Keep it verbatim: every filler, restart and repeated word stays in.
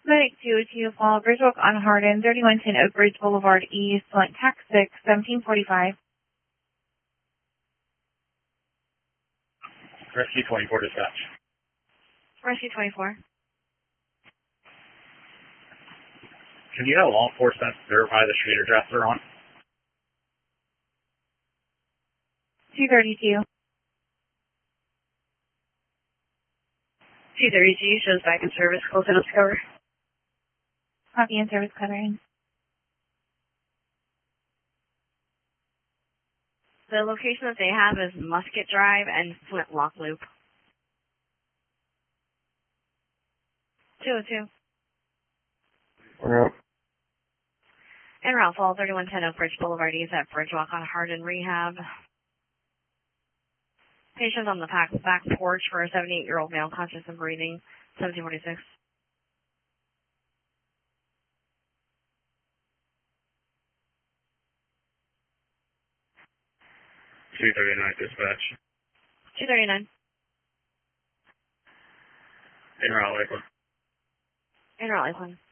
Medic two oh two, follow Bridgewalk on Hardin, thirty-one ten Oak Ridge Boulevard East, select tax six, seventeen forty-five. Rescue twenty-four dispatch. Rescue twenty-four. Can you have law enforcement verify the street address they're on? two thirty-two. two thirty-two shows back in service, close enough to cover. Copy and service covering. The location that they have is Musket Drive and Flintlock Loop. two oh two. Yep. En route, follow thirty-one ten Oak Ridge Boulevard East at Bridgewalk on Hardin Rehab. Patient on the back, back porch for a seventy-eight-year-old male conscious and breathing, seventeen forty-six. two thirty-nine dispatch. two thirty-nine. En route, Lakeland. En route, Lakeland.